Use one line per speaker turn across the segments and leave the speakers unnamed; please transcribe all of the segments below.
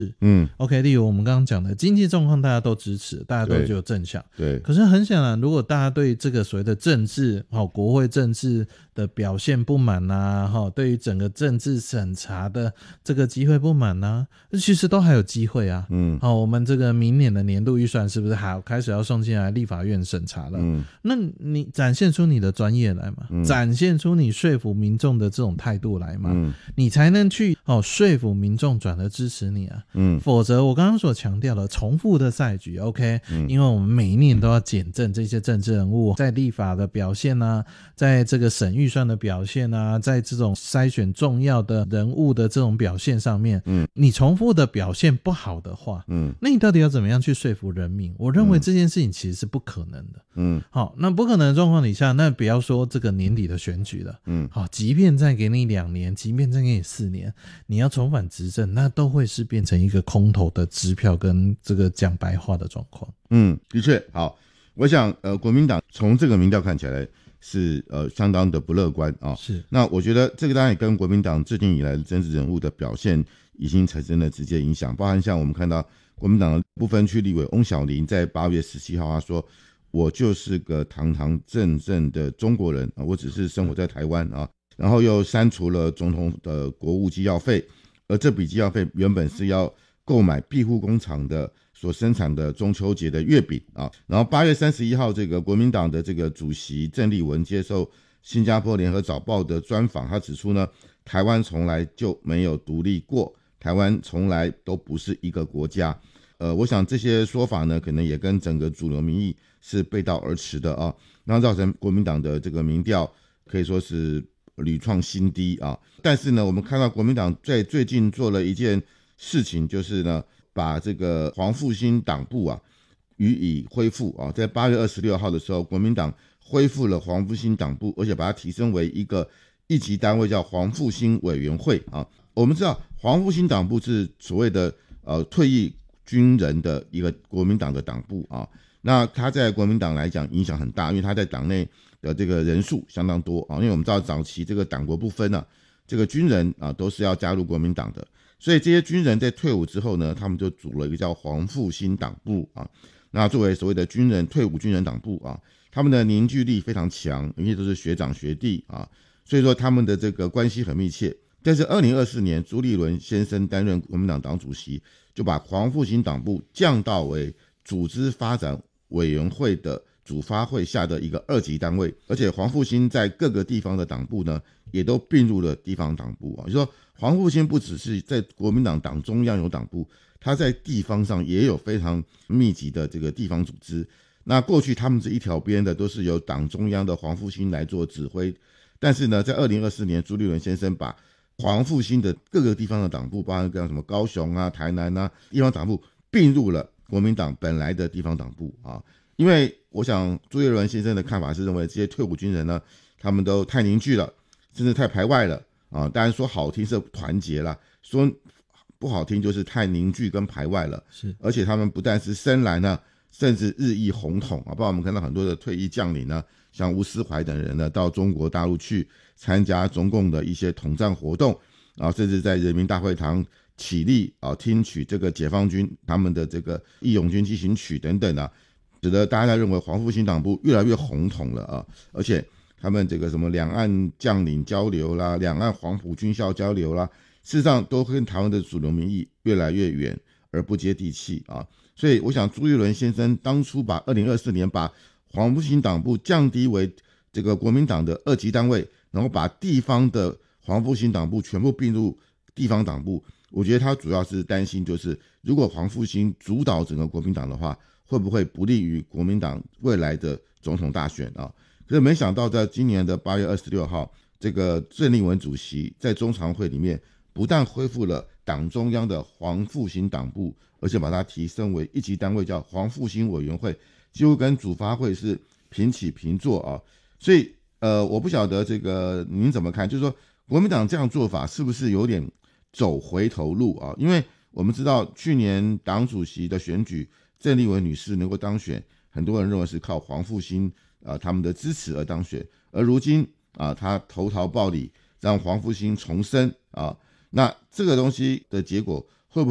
OK， 例如我们刚刚讲的经济状况大家都支持，大家都具有正向，
对。
可是很显然，如果大家对这个所谓的政治国会政治的表现不满对于整个政治审查的这个机会不满其实都还有机会啊。我们这个明年的年度预算是不是还开始要送进来立法院审查了？那你展现出你的专业来嘛，展现出你说服民众的这种态度来嘛，你才能去说服民众转而支持你啊。否则我刚刚所强调的重复的赛局 OK，因为我们每一年都要检证这些政治人物在立法的表现在这个审预算的表现在这种筛选重要的人物的这种表现上面，你重复的表现不好的话，那你到底要怎么样去说服人民？我认为这件事情其实是不可能的。好，那不可能的状况底下，那不要说这个年底的选举了，好，即便再给你2年，即便再给你4年，你要重返执政，那都会是变成一个空头的支票跟这个讲白话的状况。
的确。好，我想国民党从这个民调看起来是相当的不乐观
是。
那我觉得这个当然也跟国民党制定以来的政治人物的表现已经产生了直接影响，包含像我们看到国民党的不分区立委翁小玲在8月17号他说，我就是个堂堂正正的中国人我只是生活在台湾然后又删除了总统的国务机要费，而这笔机要费原本是要购买庇护工厂的所生产的中秋节的月饼然后8月31号这个国民党的这个主席郑丽文接受新加坡联合早报的专访，他指出呢，台湾从来就没有独立过，台湾从来都不是一个国家。我想这些说法呢，可能也跟整个主流民意是背道而驰的然后造成国民党的这个民调可以说是屡创新低但是呢，我们看到国民党在最近做了一件事情，就是呢，把这个黄复兴党部予以恢复在8月26号的时候，国民党恢复了黄复兴党部，而且把它提升为一个一级单位，叫黄复兴委员会我们知道黄复兴党部是所谓的退役军人的一个国民党的党部那他在国民党来讲影响很大，因为他在党内的这个人数相当多因为我们知道早期这个党国不分这个军人都是要加入国民党的，所以这些军人在退伍之后呢，他们就组了一个叫黄复兴党部那作为所谓的军人退伍军人党部他们的凝聚力非常强，因为都是学长学弟所以说他们的这个关系很密切。但是2024年朱立伦先生担任国民党党主席，就把黄复兴党部降到为组织发展委员会的主发会下的一个2级单位，而且黄复兴在各个地方的党部呢，也都并入了地方党部就是说黄复兴不只是在国民党党中央有党部，他在地方上也有非常密集的这个地方组织。那过去他们这一条边的都是由党中央的黄复兴来做指挥，但是呢，在2024年朱立伦先生把黄复兴的各个地方的党部，包含像什么高雄台南地方党部并入了国民党本来的地方党部因为我想朱立伦先生的看法是认为这些退伍军人呢，他们都太凝聚了，甚至太排外了当然说好听是团结啦，说不好听就是太凝聚跟排外了。
是，
而且他们不但是深蓝甚至日益红统包括我们看到很多的退役将领像吴思怀等人到中国大陆去参加中共的一些统战活动甚至在人民大会堂起立听取这个解放军他们的这个义勇军进行曲等等使得大家认为黄复兴党部越来越红统了而且他们这个什么两岸将领交流啦，两岸黄埔军校交流啦，事实上都跟台湾的主流民意越来越远而不接地气所以我想朱立伦先生当初把2024年把黄复兴党部降低为这个国民党的2级单位，然后把地方的黄复兴党部全部并入地方党部，我觉得他主要是担心就是如果黄复兴主导整个国民党的话，会不会不利于国民党未来的总统大选可是没想到在今年的8月26号，这个郑丽文主席在中常会里面不但恢复了党中央的黄复兴党部，而且把它提升为一级单位，叫黄复兴委员会，几乎跟主发会是平起平坐所以我不晓得这个您怎么看，就是说国民党这样做法是不是有点走回头路因为我们知道去年党主席的选举，郑丽文女士能够当选，很多人认为是靠黄复兴他们的支持而当选，而如今她投桃报李，让黄复兴重生那这个东西的结果会不会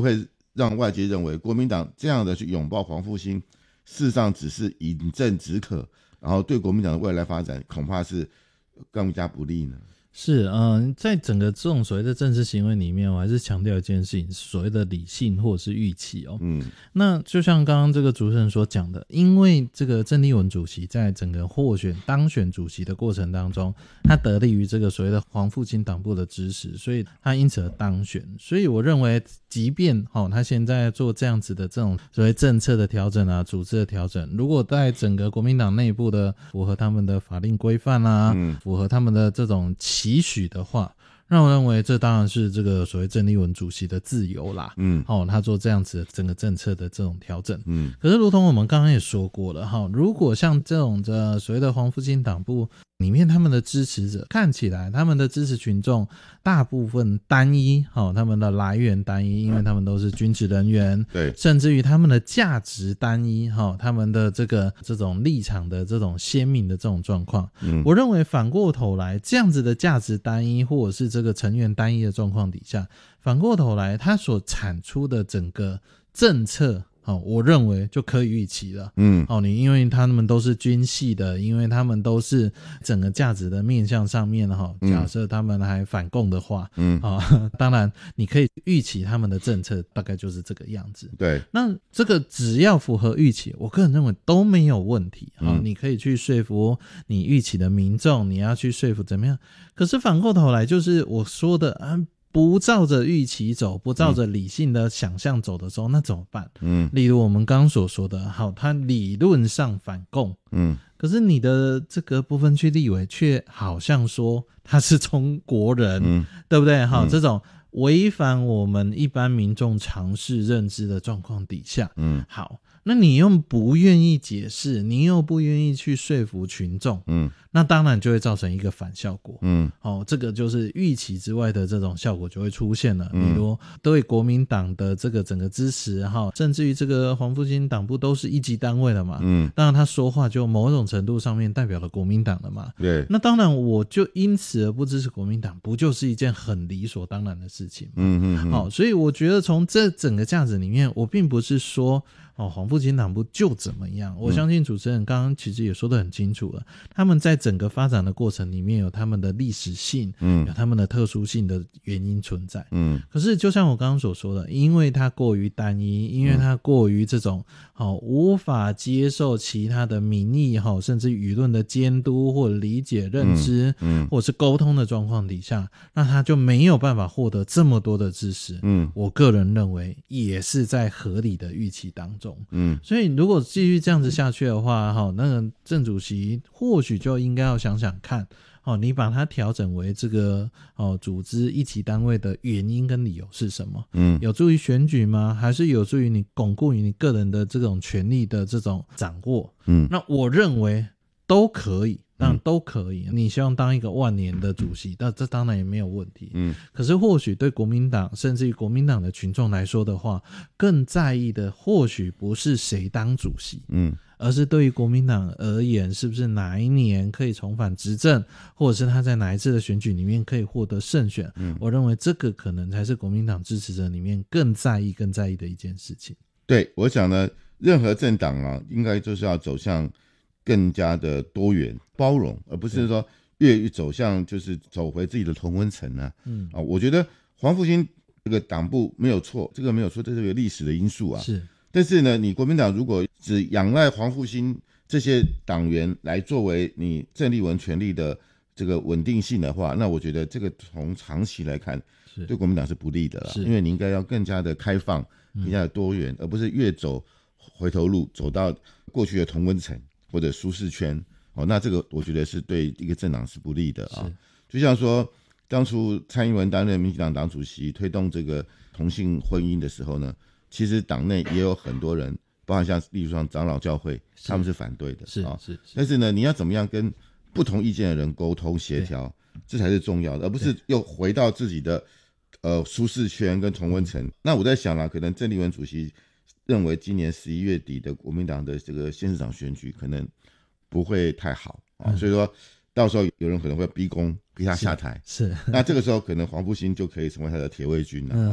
让外界认为国民党这样的去拥抱黄复兴，事实上只是饮鸩止渴，然后对国民党的未来发展恐怕是更加不利呢？
是，在整个这种所谓的政治行为里面，我还是强调一件事情，所谓的理性或者是预期哦。那就像刚刚这个主持人所讲的，因为这个郑丽文主席在整个当选主席的过程当中，他得力于这个所谓的黄复兴党部的支持，所以他因此而当选。所以我认为，即便他现在做这样子的这种所谓政策的调整啊，组织的调整，如果在整个国民党内部的符合他们的法令规范啊，符合他们的这种期许的话，那我认为这当然是这个所谓郑丽文主席的自由啦。他做这样子的整个政策的这种调整。可是如同我们刚刚也说过了，如果像这种的所谓的黄复兴党部里面，他们的支持者看起来他们的支持群众大部分单一，他们的来源单一，因为他们都是军职人员，
对，
甚至于他们的价值单一，他们的这种立场的这种鲜明的这种状况，我认为反过头来这样子的价值单一或者是这个成员单一的状况底下，反过头来他所产出的整个政策，我认为就可以预期了。你因为他们都是军系的，因为他们都是整个价值的面向上面，假设他们还反共的话，当然你可以预期他们的政策大概就是这个样子。
对，
那这个只要符合预期，我个人认为都没有问题。你可以去说服你预期的民众，你要去说服怎么样。可是反过头来就是我说的不照着预期走，不照着理性的想象走的时候，那怎么办？例如我们刚刚所说的，好，他理论上反共，可是你的这个不分区立委却好像说他是中国人，对不对？这种违反我们一般民众常识认知的状况底下，好，那你又不愿意解释，你又不愿意去说服群众，那当然就会造成一个反效果。这个就是预期之外的这种效果就会出现了。比如对国民党的这个整个支持，甚至于这个黄复兴党部都是一级单位了嘛，当然他说话就某种程度上面代表了国民党了嘛。对，那当然我就因此而不支持国民党，不就是一件很理所当然的事情吗？所以我觉得从这整个价值里面，我并不是说黄复兴党部就怎么样，我相信主持人刚刚其实也说得很清楚了，他们在整个发展的过程里面有他们的历史性，有他们的特殊性的原因存在。可是就像我刚刚所说的，因为它过于单一，因为它过于这种无法接受其他的民意甚至舆论的监督或理解认知或者是沟通的状况底下，那他就没有办法获得这么多的支持。我个人认为也是在合理的预期当中。所以如果继续这样子下去的话，那个郑主席或许就应该要想想看，你把它调整为这个组织一级单位的原因跟理由是什么？有助于选举吗？还是有助于你巩固于你个人的这种权力的这种掌握？那我认为都可以。当然都可以，你希望当一个万年的主席，那这当然也没有问题。可是或许对国民党甚至于国民党的群众来说的话，更在意的或许不是谁当主席，而是对于国民党而言，是不是哪一年可以重返执政，或者是他在哪一次的选举里面可以获得胜选。我认为这个可能才是国民党支持者里面更在意的一件事情。
对，我想呢，任何政党应该就是要走向更加的多元包容，而不是说越走向就是走回自己的同温层我觉得黄复兴这个党部没有错，这个没有错，这是一个历史的因素是。但是呢，你国民党如果只仰赖黄复兴这些党员来作为你郑丽文权力的这个稳定性的话，那我觉得这个从长期来看对国民党是不利的因为你应该要更加的开放，更加的多元，而不是越走回头路，走到过去的同温层或者舒适圈那这个我觉得是对一个政党是不利的就像说当初蔡英文担任民进党党主席推动这个同性婚姻的时候呢，其实党内也有很多人，包含像例如像长老教会，他们是反对的但是呢，你要怎么样跟不同意见的人沟通协调，这才是重要的，而不是又回到自己的舒适圈跟同温层。那我在想可能郑丽文主席认为今年11月底的国民党的这个县市长选举可能不会太好所以说到时候有人可能会逼他下台，
是
那这个时候可能黄复兴就可以成为他的铁卫军了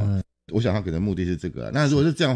我想他可能目的是这个。那如果是这样的